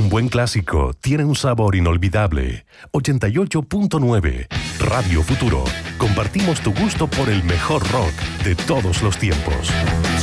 buen clásico tiene un sabor inolvidable. 88.9 Radio Futuro. Compartimos tu gusto por el mejor rock de todos los tiempos.